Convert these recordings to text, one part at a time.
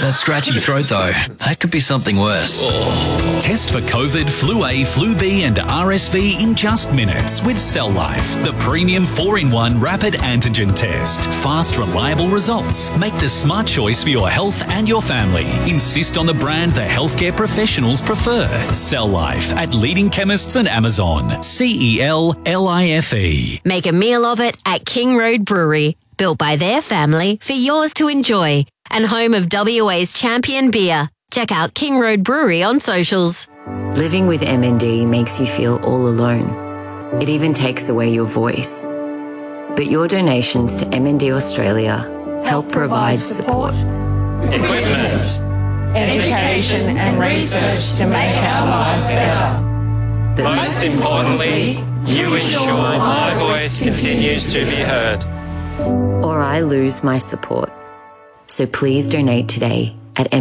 That scratchy throat though, that could be something worse. Test for COVID, Flu A, Flu B and RSV in just minutes with Cell Life, the premium 4-in-1 rapid antigen test. Fast, reliable results. Make the smart choice for your health and your family. Insist on the brand the healthcare professionals prefer. Cell Life at leading chemists and Amazon. CELLIFE. Make a meal of it at King Road Brewery. Built by their family for yours to enjoy. And home of WA's champion beer. Check out King Road Brewery on socials. Living with MND makes you feel all alone. It even takes away your voice. But your donations to MND Australia help provide support. Equipment, education and research to make our lives better. But most importantly, you ensure my voice continues to be heard. or I lose my support. So please donate today at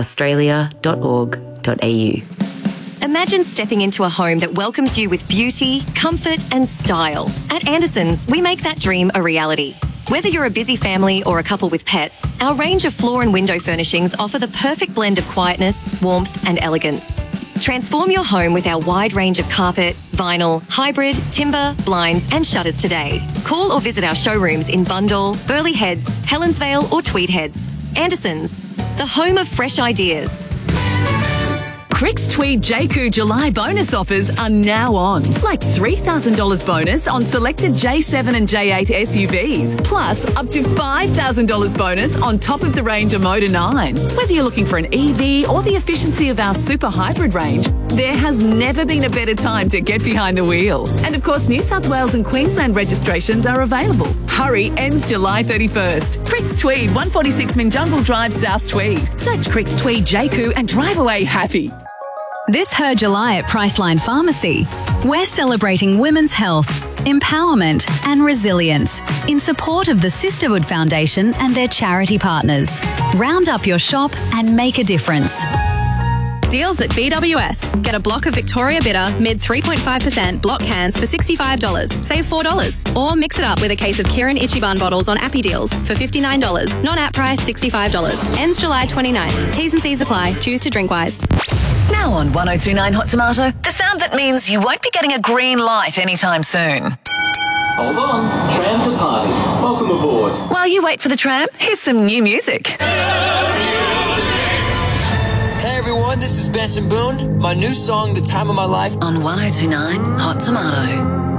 mndaustralia.org.au. Imagine stepping into a home that welcomes you with beauty, comfort and style. At Anderson's, we make that dream a reality. Whether you're a busy family or a couple with pets, our range of floor and window furnishings offer the perfect blend of quietness, warmth and elegance. Transform your home with our wide range of carpet, vinyl, hybrid, timber, blinds and shutters today. Call or visit our showrooms in Bundahl, Burleigh Heads, Helensvale or Tweed Heads. Anderson's, the home of fresh ideas. Cricks Tweed JQ July bonus offers are now on. Like $3,000 bonus on selected J7 and J8 SUVs, plus up to $5,000 bonus on top of the Ranger Motor 9. Whether you're looking for an EV or the efficiency of our super hybrid range, there has never been a better time to get behind the wheel. And of course, New South Wales and Queensland registrations are available. Hurry, ends July 31st. Cricks Tweed, 146 Minjungle Drive, South Tweed. Search Cricks Tweed JQ and drive away happy. This Her July at Priceline Pharmacy. We're celebrating women's health, empowerment and resilience in support of the Sisterhood Foundation and their charity partners. Round up your shop and make a difference. Deals at BWS. Get a block of Victoria Bitter mid 3.5% block cans for $65. Save $4. Or mix it up with a case of Kirin Ichiban bottles on Appy Deals for $59. Non-app price $65. Ends July 29th. T's and C's apply. Choose to drink wise. Now on 1029 Hot Tomato, the sound that means you won't be getting a green light anytime soon. Hold on, tram to party. Welcome aboard. While you wait for the tram, here's some new music. Hey everyone, this is Benson Boone. My new song, The Time of My Life, on 1029 Hot Tomato.